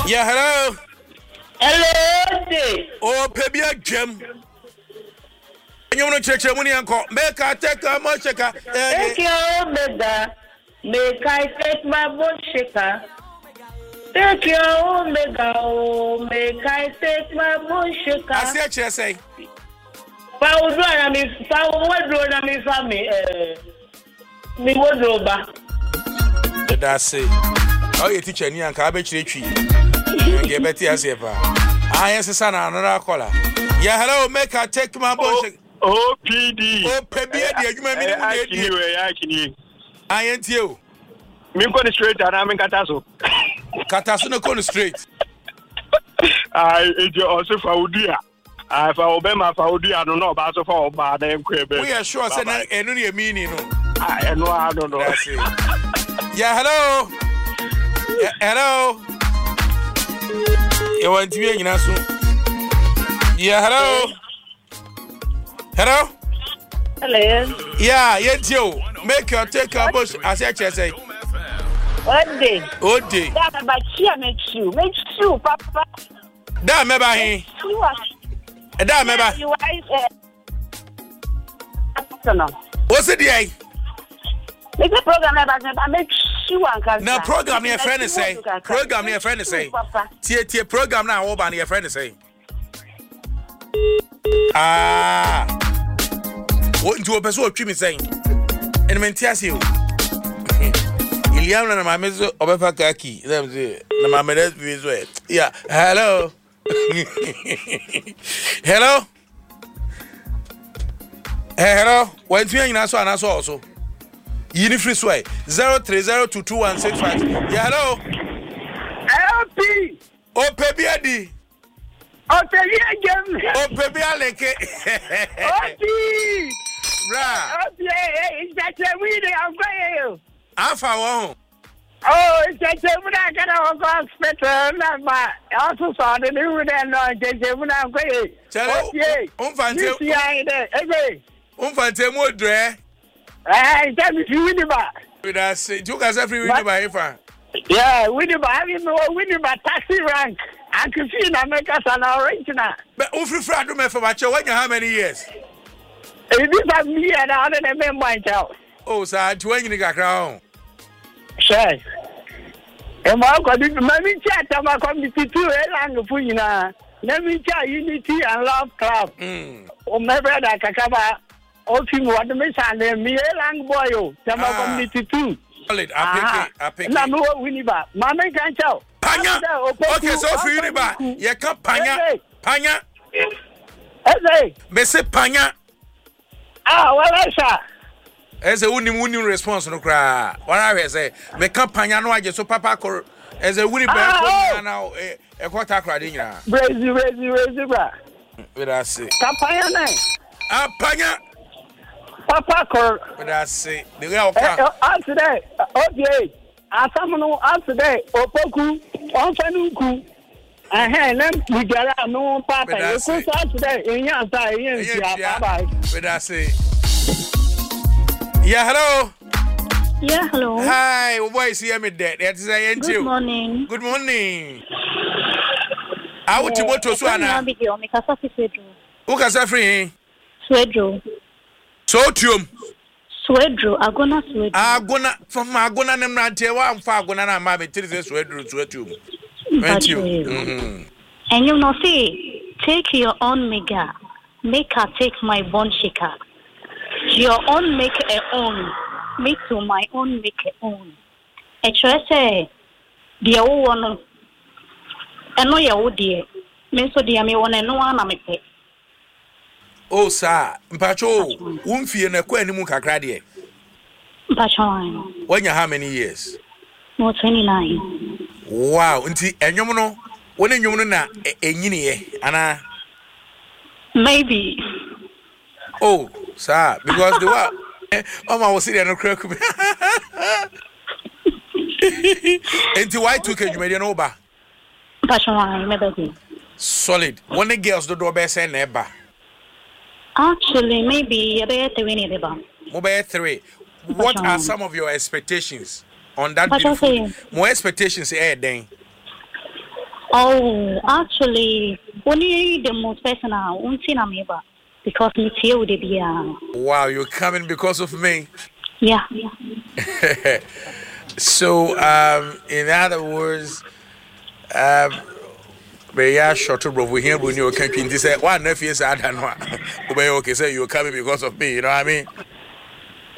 Yeah, hello. Hello. Oh, baby, jam. You want to check money and call. Make I take a more shaker. Take your omega. Make I take my boat shaker. Take your omega. Make I take my boat shaker. I see what say. Power wardrobe me family. Me wardrobe. That's it. Oh, you teacher, you can't be tree. Get better as ever. I am son another caller. Yeah, hello, make I take my boat. OPD. Oh, baby, you may be I ain't you. Me going straight and I'm in Kataso. Kataso no going straight. I also Faudia. I found Obama Faudia. I don't know about so far, but I'm Quebec. We are sure I don't mean. I know, I don't know. That's it. Yeah, hello. Yeah, hello. You want to be in Nasu? Yeah, hello. Hello? Hello. Yeah, yes, you. Make your take a bush, as I say. What day? Oh, day. That's about here, make you, Papa. That remember him. That remember. You are. What's it, yeah? It's a program about make sure. Now, program your friend is say. Program your friend is say. Tia program now, over your friend is say. Ah. What into a person of Jimmy saying? And Mentias you. Iliana, my Mrs. Obefakaki. The mamma is way. Yeah. Hello. Hello. Hello. When you in us also. Unifree sway 03022165. Yeah, hello. LP. Oh, baby, Adi. Oh, baby, again. Oh, baby, Aleke. LP. Bra. It's that we are going. Alpha one. Oh, it's that when I got our God better. I also saw the new and when I'm going. Umfante mo dre. Tell me you win the bar. With us, you guys every win by Ifa. Yeah, win the bar. You know, win the bar taxi rank. I can see in America an original. But Ufi Fradu me for what you how many years? It is a me and I don't remember myself. Oh, sir, 20 nigga crown. Sure. And my mommy chat, I'm coming to and for you now. Let me tell Unity and Love Club. Oh, my brother, Kakaba. All team what the miss and me and boy, Tama community too. Solid, I pick it. No, Winniba. Mamma can't tell. Panya. Okay, so for Uniba, you can Panya. Panya. Hey, Messi Panya. Ah, well, I saw. As a winning response no cry. What I say, make Panya no, I just so Papa as a winning back now a quarter cradina. Raise, With us, Campana. Ah, Panya. Papa call. But I say, the girl today. Okay. I summon today. Opoku, Onfanuku. And then we get no papa. Today in your side. Bye. But I say, yeah, hello. Yeah, hello. Hi, why is he me dead? Good morning. Good morning. I want to go to Swana. Who can say free? Swedro. Sotium. Swedro, Agona Swedro. Agona from Agona Namrante, one Fagona, and Mammy, Swedro, Swedro. Thank you. And you know, say, take your own mega, make her take my bone shaker. Your own make her own, me to my own make her own. A choice, the old one, and no, your dear. Me so dear me one and no one, I'm a pet. Oh, sir, Mpacho, Umfi and a quenimu cacradie. Mpacho, when you how many years? No, 29. Wow, and you know, when you know, a yini, Anna. Maybe. Oh, sir, because the what? Oh, I was sitting on a crack. Into why took you made an over? Mpacho, maybe. Solid. When the girls the door best and never. Actually, maybe about 3. Mobile 3. What are some of your expectations on that beautiful? More expectations, then. Oh, actually, only the most personal, neighbor, because me here would be Wow, you're coming because of me. Yeah. So, in other words, we are short of we here when you're country. This one nephew is I don't know. Okay, so you're coming because of me, you know what I mean?